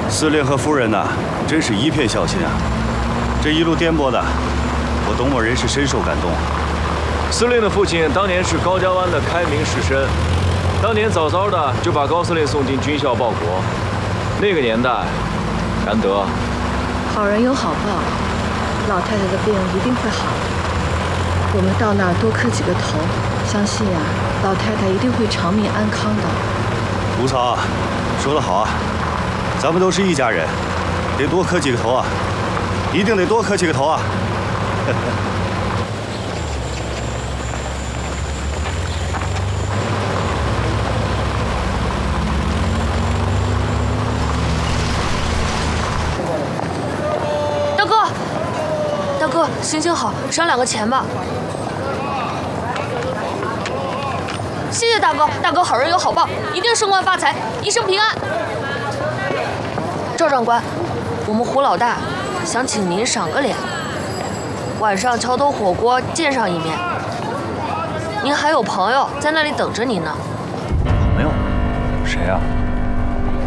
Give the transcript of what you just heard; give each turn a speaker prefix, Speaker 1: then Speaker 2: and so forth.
Speaker 1: 司令和夫人呐，真是一片孝心啊！这一路颠簸的，我董某人是深受感动。
Speaker 2: 司令的父亲当年是高家湾的开明士绅，当年早早的就把高司令送进军校报国，那个年代难得。
Speaker 3: 好人有好报，老太太的病一定会好的。我们到那儿多磕几个头，相信呀，老太太一定会长命安康的。
Speaker 1: 吴曹说得好啊，咱们都是一家人，得多磕几个头啊，一定得多磕几个头啊！
Speaker 4: 大哥，行行好，赏2个钱吧。谢谢大哥，大哥好人有好报，一定升官发财，一生平安。赵长官，我们胡老大想请您赏个脸，晚上桥头火锅见上一面。您还有朋友在那里等着您呢。
Speaker 2: 朋友？谁啊？